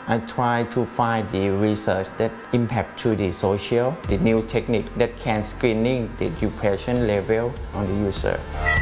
I try to find the research that impact to the social, the new technique that can screening the depression level on the user.